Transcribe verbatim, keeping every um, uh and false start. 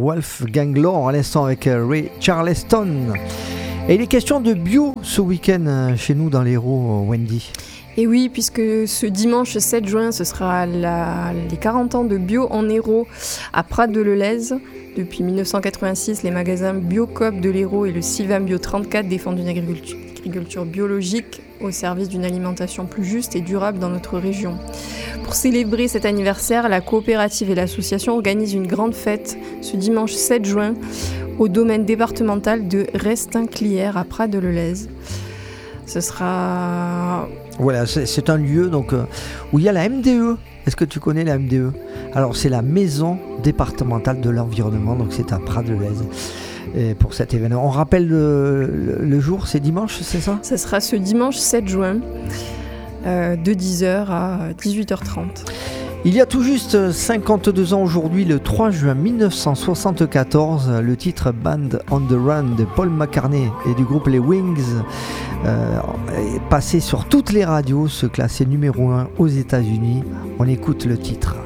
Wolfgang Lohr à l'instant avec Ray Charleston. Et il est question de bio ce week-end chez nous dans l'Hérault, Wendy. Et oui, puisque ce dimanche sept juin, ce sera la, les quarante ans de bio en Hérault à Prat-de-le-Lez. Depuis dix-neuf cent quatre-vingt-six, les magasins Biocoop de l'Hérault et le Civam Bio trente-quatre défendent une agriculture, agriculture biologique au service d'une alimentation plus juste et durable dans notre région. Pour célébrer cet anniversaire, la coopérative et l'association organisent une grande fête ce dimanche sept juin au domaine départemental de Restinclière à Prat-de-le-Lez. Ce sera... Voilà, c'est, c'est un lieu donc, euh, où il y a la M D E. Est-ce que tu connais la M D E ? Alors, c'est la Maison départementale de l'environnement, donc c'est à Prat-de-le-Lez. Et pour cet événement, on rappelle le, le, le jour, c'est dimanche, c'est ça ? Ce sera ce dimanche sept juin, euh, de dix heures à dix-huit heures trente. Il y a tout juste cinquante-deux ans aujourd'hui, le trois juin mille neuf cent soixante-quatorze, le titre Band on the Run de Paul McCartney et du groupe Les Wings euh, est passé sur toutes les radios, se classait numéro un aux États-Unis. On écoute le titre.